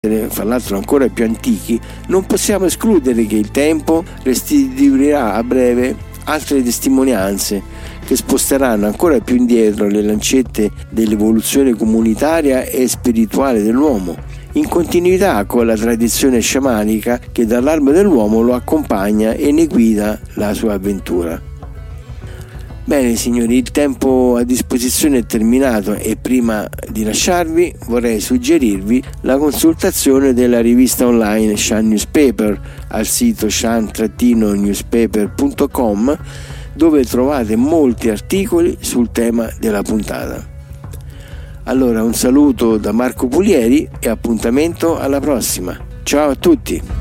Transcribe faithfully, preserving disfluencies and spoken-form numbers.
fra l'altro ancora più antichi, non possiamo escludere che il tempo restituirà a breve altre testimonianze che sposteranno ancora più indietro le lancette dell'evoluzione comunitaria e spirituale dell'uomo, in continuità con la tradizione sciamanica che dall'alba dell'uomo lo accompagna e ne guida la sua avventura. Bene signori, il tempo a disposizione è terminato e prima di lasciarvi vorrei suggerirvi la consultazione della rivista online Shan Newspaper al sito shan newspaper punto com, dove trovate molti articoli sul tema della puntata. Allora un saluto da Marco Pulieri e appuntamento alla prossima. Ciao a tutti!